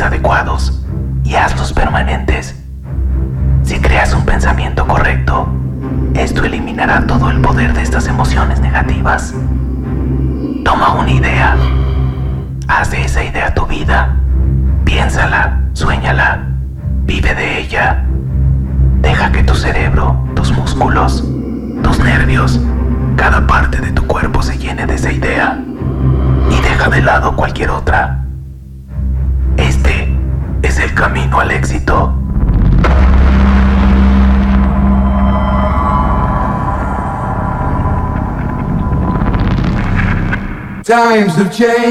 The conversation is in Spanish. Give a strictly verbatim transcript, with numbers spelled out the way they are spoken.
adecuados y hazlos permanentes. Si creas un pensamiento correcto, esto eliminará todo el poder de estas emociones negativas. Toma una idea. Haz de esa idea tu vida. Piénsala, suéñala, vive de ella. Deja que tu cerebro, tus músculos, tus nervios, cada parte de tu cuerpo se llene de esa idea. Y deja de lado cualquier otra. Este es el camino al éxito. Times have changed.